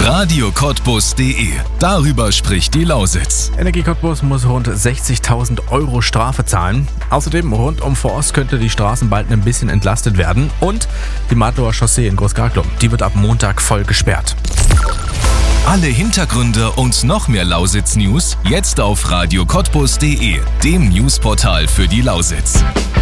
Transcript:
radiocottbus.de. Darüber spricht die Lausitz. Energie Cottbus muss rund 60.000 € Strafe zahlen. Außerdem rund um Forst könnte die Straßen bald ein bisschen entlastet werden. Und die Madlower Chaussee in Großgarglum, die wird ab Montag voll gesperrt. Alle Hintergründe und noch mehr Lausitz-News jetzt auf radiocottbus.de, dem Newsportal für die Lausitz.